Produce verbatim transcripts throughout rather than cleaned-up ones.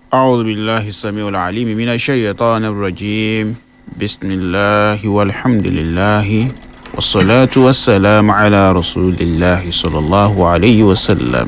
أعوذ بالله السميع العليم من الشيطان الرجيم بسم الله والحمد لله والصلاة والسلام على رسول الله صلى الله عليه وسلم.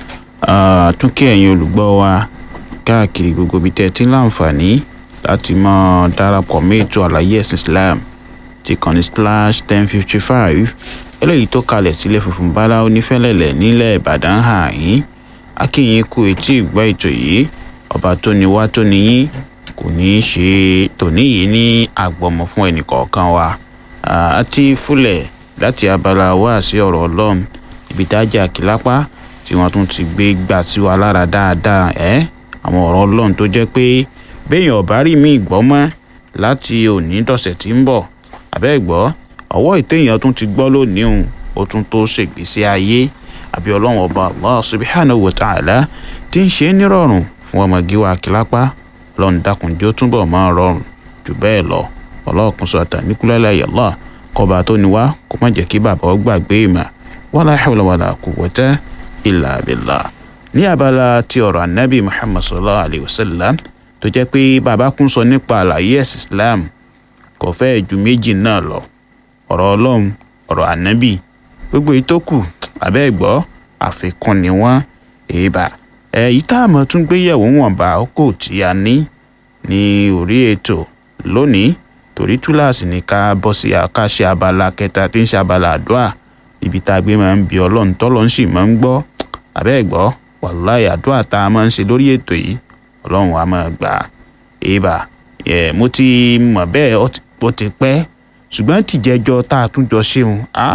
tún kí ẹ̀yin olùgbọ́ wa káàkiri gbogbo ibi tẹ́ ti ń láǹfààní láti máa darapọ̀ mọ́ ètò àlàyé ẹ̀sìn Islam ti kànnì Splash ten fifty five eléyìí tó kalẹ̀ sílẹ̀ funfun báláú nífẹ̀lẹ́lẹ̀ nílẹ̀ Ìbàdàn ààyìn akínyìn kú etí ìgbọ́ ètò yìí ọba tó ní wá tó ní yín kò ní í ṣe tòní yìí ní àgbọ̀mọ̀ fún ẹnìkọ̀ọ̀kan wa àti fúlẹ̀ láti abala wá sí ọ̀rọ̀ Ọlọ́run ibi tá a jẹ́ àkìlápá tí wọ́n tún ti gbé gbà sí wa lára dáadáa ẹ́ àwọn ọ̀rọ̀ Ọlọ́run tó jẹ́ pé béèyàn ọ̀bá rí mi gbọ́ mọ́ láti òní dọ̀sẹ̀ tí ń bọ̀ àbẹ́ gbọ́ ọwọ́ ìtẹ̀yàn tún ti gbọ́ lónìí òun ó tún tó ṣègbésí ayé àbí Ọlọ́run ọba Allah subhanahu wa ta'ala tí ń ṣe é nírọ̀rùn fún ọmọ gíwá kílápá Ọlọ́run dákun jẹ́ ó túbọ̀ máa rọrùn jù bẹ́ẹ̀ lọ ọlọ́ọ̀kun sọ àtàníkúlẹ́lẹ́ yàlá kọba tó ní wá kó má jẹ́ kí bàbá ó gbàgbé ìmọ̀ wala hawla wala quwwata illa billah. ní abala ti ọ̀rọ̀ anabi Muhammad sallallahu alayhi wa sallam tó jẹ́ pé bàbá kún sọ nípa àlàyé ẹ̀sìn Islam kò fẹ́ ju méjì náà lọ ọ̀rọ̀ Ọlọ́run ọ̀rọ̀ anabi gbogbo ìtókù abẹ́ gbọ́ àfikún ni wọ́n èèbà èyí tá a mọ̀ tún gbéyẹ̀wò wọ̀nba ọkọ̀ tí a ní ní orí ètò lónìí torí túláàsì ní ká bọ́ sí àkàṣe abala kẹta tí ń ṣe abala àdúrà ibi tá a gbé máa ń bi Ọlọ́run tọ́lọ́run sì máa ń gbọ́ abẹ́ gbọ́ wàláhì àdúrà tá a máa ń ṣe lórí ètò yìí Ọlọ́run á máa gbà èèbà mo ti mọ̀ bẹ́ẹ̀ ó ti pẹ́ ṣùgbọ́n tìjẹ́jọ́ tá a tún jọ ṣeun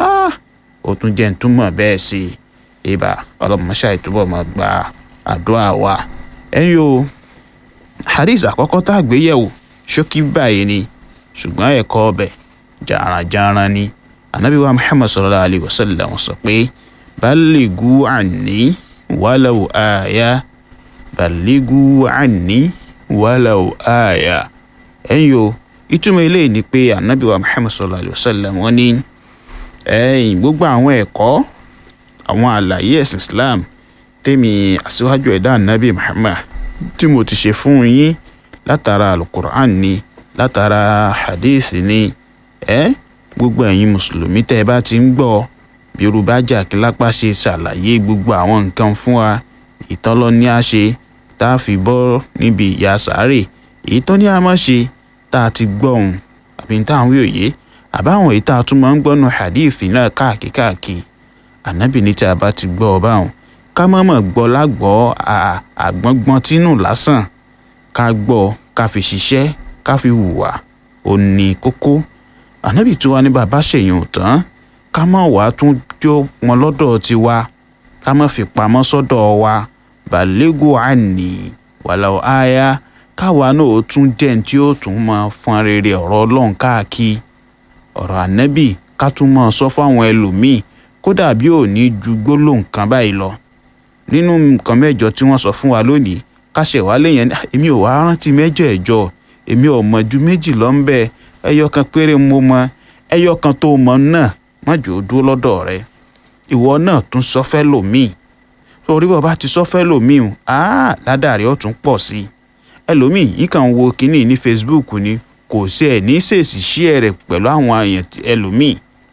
ó tún jẹ́ ń túmọ̀ bẹ́ẹ̀ sí èèbà Ọlọ́run máa ṣàìtúbọ̀ máa gbà àdúrà wa ẹ̀yin o hadith àkọ́kọ́ tá a gbé yẹ̀wò ṣókí báyìí ni ṣùgbọ́n ẹ̀kọ́ ọbẹ̀ jàrànjàràn ni anabi wa Muhammad sallallahu alayhi wa sallam sọ pé ballighu anni walau aya ballighu anni walau aya ẹ̀yin o ìtumọ̀ eléyìí ni pé anabi wa Muhammad sallallahu alayhi wa sallam wọ́n ní ẹ̀yin gbogbo àwọn ẹ̀kọ́ àwọn àlàyé ẹ̀sìn Islam tèmi aṣíwájú ẹ̀dá anabi Muhammad tí mo ti ṣe fún yín látara alukur'an ni látara hadith ni ẹ gbogbo ẹ̀yin mùsùlùmí tẹ́ ẹ bá ti ń gbọ́ bí yorùbá jà kí lápá ṣe ṣàlàyé gbogbo àwọn nǹkan fún wa ìtọ́lọ́ ní a ṣe tá a fi bọ́ níbi ìyà sáré èyí tó ní a máa ṣe tá a ti gbọ́ ohun àbí tá à ń wí òye àbáwọn èyí tá a tún máa ń gbọ́nu hadith náà káàkiri káàkiri ànábì ní tí a bá ti gbọ́ ọ báwọn ká má mọ̀ gbọ́ lágbọ́ àgbọ̀ngbọ̀n tínú lásán ká gbọ́ ká fi ṣiṣẹ́ ká fi hùwà ó ní kókó ànábì tí wá ní bàbá ṣèyàn tán ká má wàá tún jó wọn lọ́dọ̀ tiwa ká má fi pamọ́ sọ́dọ̀ wa balégù àní walau aya káwa náà ó tún jẹ́ ní tí ó tún máa fọn rere ọ̀rọ̀ Ọlọ́run káàkiri ọ̀rọ̀ ànábì ká tún máa sọ fáwọn ẹlòmíì kódà bí ò ní ju gbólóhùn kan báyìí lọ nínú nǹkan mẹ́jọ tí wọ́n sọ fún wa lónìí káṣẹ̀ wá léyìn èmi ò wá rántí mẹ́jọ ẹ̀jọ èmi ò mọ̀ ju méjì lọ ń bẹ ẹyọ kan péré mo mọ̀ ẹyọ kan tó mọ̀ náà má jò ó dúró lọ́dọ̀ rẹ ìwọ náà tún sọ fẹ́ lòmíì torí bọ́ bá ti sọ fẹ́ lòmíì áá ládàrí ó tún pọ̀ sí i ẹlòmíì yìí kàn wo kínní ní Facebook ni kò sí ẹ̀ ní ṣèèṣì share rẹ̀ pẹ̀lú àwọn èèyàn ẹlòmíì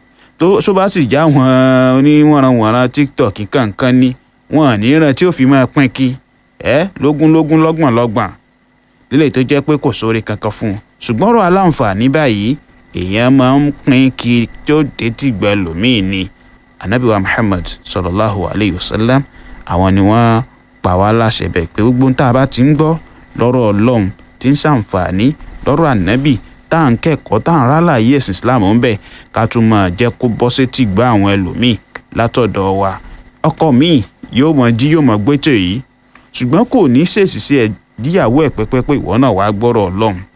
tó bá sì já wọn oníwọ̀nranwọ̀nran TikTok kankan ní wọn à ní ìran tí ó fi máa pín kí ẹ lógúnlógún lọ́gbọ̀n lọ́gbọ̀n lílẹ̀ tó jẹ́ pé kò sóore kankan fún un ṣùgbọ́n ọ̀rọ̀ aláǹfààní báyìí èèyàn máa ń pín kí tí ó dé tí gbẹ lòmíì ni anabi wa Muhammad sallallahu alayhi wa sallam àwọn ni wọ́n pa wá láṣẹ bẹ́ẹ̀ pé gbogbo tá a bá ti ń gbọ́ lọ́rọ̀ Ọlọ́run tí ń ṣàǹfààní lọ́rọ̀ ànábì tá à ń kẹ́kọ̀ọ́ tá à ń rálàyé ẹ̀sìn Islam ń bẹ̀ ká tún máa jẹ́ kó bọ́ sétí gbọ́ àwọn ẹlòmíì látọ̀dọ̀ wa ọkọ míì yóò mọ jí yóò mọ gbẹ́tẹ̀ yìí ṣùgbọ́n kò ní ṣèṣì sí ẹ díyàwó ẹ̀ pẹ́pẹ́ pé ìwọ náà wàá gbọ́rọ̀ Ọlọ́run